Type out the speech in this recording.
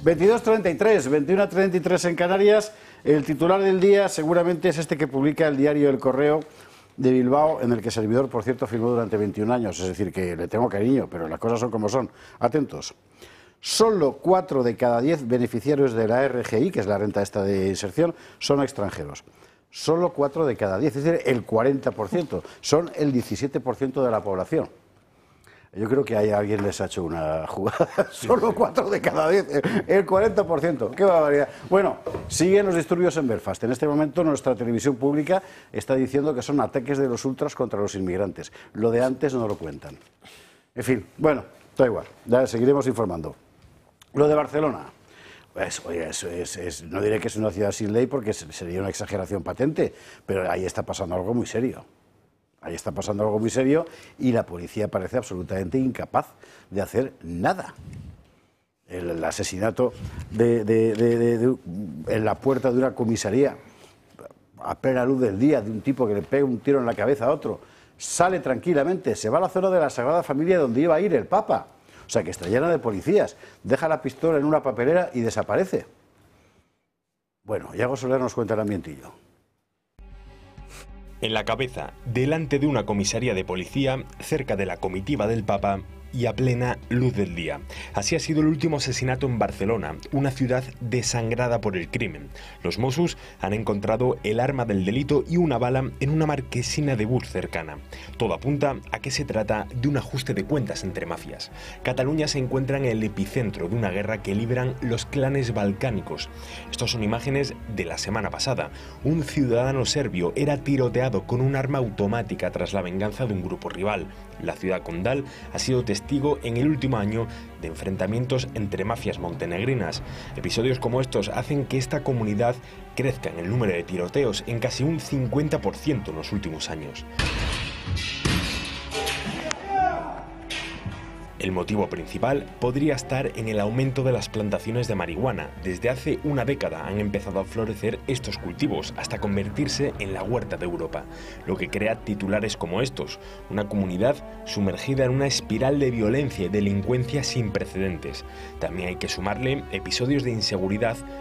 22:33, 21:33 en Canarias. El titular del día seguramente es este que publica el diario El Correo de Bilbao, en el que servidor, por cierto, firmó durante 21 años. Es decir, que le tengo cariño, pero las cosas son como son. Atentos. Solo 4 de cada 10 beneficiarios de la RGI, que es la renta esta de inserción, son extranjeros. Solo 4 de cada 10, es decir, el 40%. Son el 17% de la población. Yo creo que alguien les ha hecho una jugada. Solo 4 de cada 10, el 40%. ¡Qué barbaridad! Bueno, siguen los disturbios en Belfast. En este momento nuestra televisión pública está diciendo que son ataques de los ultras contra los inmigrantes. Lo de antes no lo cuentan. En fin, bueno, da igual. Ya seguiremos informando. Lo de Barcelona. Pues, oye, no diré que es una ciudad sin ley porque sería una exageración patente, pero ahí está pasando algo muy serio. Ahí está pasando algo muy serio y la policía parece absolutamente incapaz de hacer nada. El asesinato en la puerta de una comisaría, a plena luz del día, de un tipo que le pega un tiro en la cabeza a otro, sale tranquilamente, se va a la zona de la Sagrada Familia donde iba a ir el Papa. O sea, que está llena de policías, deja la pistola en una papelera y desaparece. Bueno, Iago Soler nos cuenta el ambientillo. En la cabeza, delante de una comisaría de policía, cerca de la comitiva del Papa y a plena luz del día. Así ha sido el último asesinato en Barcelona, una ciudad desangrada por el crimen. Los Mossos han encontrado el arma del delito y una bala en una marquesina de bus cercana. Todo apunta a que se trata de un ajuste de cuentas entre mafias. Cataluña se encuentra en el epicentro de una guerra que libran los clanes balcánicos. Estas son imágenes de la semana pasada. Un ciudadano serbio era tiroteado con un arma automática tras la venganza de un grupo rival. La ciudad condal ha sido testigo en el último año de enfrentamientos entre mafias montenegrinas. Episodios como estos hacen que esta comunidad crezca en el número de tiroteos en casi un 50% en los últimos años. El motivo principal podría estar en el aumento de las plantaciones de marihuana. Desde hace una década han empezado a florecer estos cultivos hasta convertirse en la huerta de Europa, lo que crea titulares como estos, una comunidad sumergida en una espiral de violencia y delincuencia sin precedentes. También hay que sumarle episodios de inseguridad